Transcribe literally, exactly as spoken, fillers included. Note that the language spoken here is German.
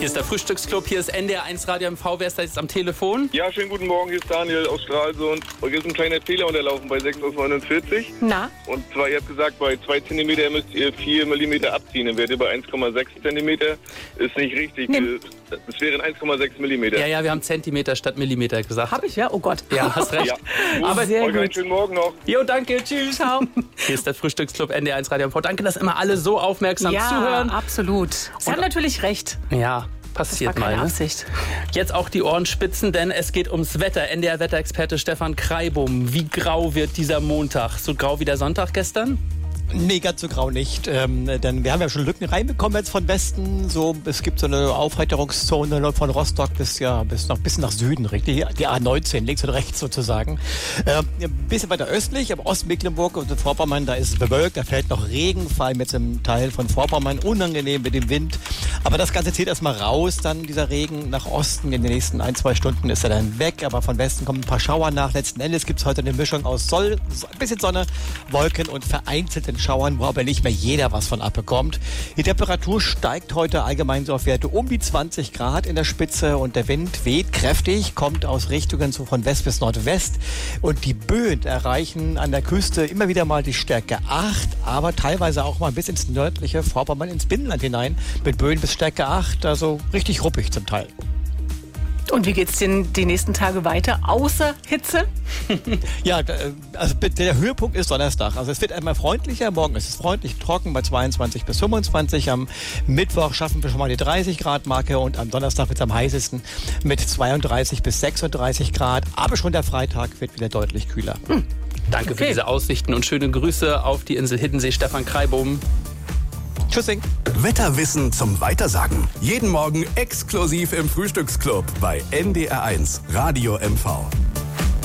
Hier ist der Frühstücksclub, hier ist N D R eins Radio M V. Wer ist da jetzt am Telefon? Ja, schönen guten Morgen, hier ist Daniel aus Stralsund. Und hier ist ein kleiner Fehler unterlaufen bei sechs Uhr neunundvierzig. Na? Und zwar, ihr habt gesagt, bei zwei Zentimeter müsst ihr vier Millimeter abziehen. Dann werdet ihr bei eins Komma sechs Zentimeter. Ist nicht richtig. Nee. Es wären eins Komma sechs Millimeter. Ja, ja, wir haben Zentimeter statt Millimeter gesagt. Hab ich, ja? Oh Gott. Ja, hast recht. Ja. Aber sehr Euch einen gut. schönen Morgen noch. Jo, danke, tschüss. Ciao. Hier ist der Frühstücksclub N D R eins Radio M V. Danke, dass immer alle so aufmerksam Ja, zuhören. absolut. Sie haben natürlich recht. Ja, Das passiert war mal. keine Ne? Absicht. Jetzt auch die Ohren spitzen, denn es geht ums Wetter. N D R-Wetterexperte Stefan Kreibum. Wie grau wird dieser Montag? So grau wie der Sonntag gestern? Nee, ganz so grau nicht. Ähm, denn wir haben ja schon Lücken reinbekommen jetzt von Westen. So, es gibt so eine Aufheiterungszone von Rostock bis ja bis noch bis nach Süden, richtig? Die A neunzehn, links und rechts sozusagen. Ähm, ein bisschen weiter östlich, aber Ostmecklenburg und Vorpommern, da ist es bewölkt, da fällt noch Regen, vor allem jetzt im Teil von Vorpommern, unangenehm mit dem Wind. Aber das Ganze zieht erstmal raus, dann dieser Regen nach Osten. In den nächsten ein, zwei Stunden ist er dann weg, aber von Westen kommen ein paar Schauer nach. Letzten Endes gibt es heute eine Mischung aus Sol, ein bisschen Sonne, Wolken und vereinzelten Schauern, wo aber nicht mehr jeder was von abbekommt. Die Temperatur steigt heute allgemein so auf Werte um die zwanzig Grad in der Spitze und der Wind weht kräftig, kommt aus Richtungen so von West bis Nordwest und die Böen erreichen an der Küste immer wieder mal die Stärke acht, aber teilweise auch mal bis ins nördliche Vorpommern, ins Binnenland hinein mit Böen bis Stärke acht, also richtig ruppig zum Teil. Und wie geht's denn die nächsten Tage weiter, außer Hitze? Ja, also der Höhepunkt ist Donnerstag. Also es wird einmal freundlicher. Morgen ist es freundlich trocken bei zweiundzwanzig bis fünfundzwanzig. Am Mittwoch schaffen wir schon mal die dreißig Grad Marke und am Donnerstag wird es am heißesten mit zweiunddreißig bis sechsunddreißig Grad. Aber schon der Freitag wird wieder deutlich kühler. Hm. Danke Okay. für diese Aussichten und schöne Grüße auf die Insel Hiddensee. Stefan Kreibum. Tschüssing. Wetterwissen zum Weitersagen. Jeden Morgen exklusiv im Frühstücksclub bei N D R eins Radio M V.